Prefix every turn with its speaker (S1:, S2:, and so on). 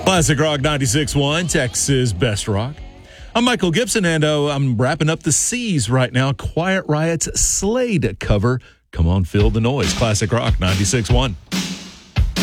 S1: Classic Rock 96.1, Texas Best Rock. I'm Michael Gibson, and I'm wrapping up the C's right now. Quiet Riot's Slade cover. Come on, feel the noise. Classic Rock 96.1.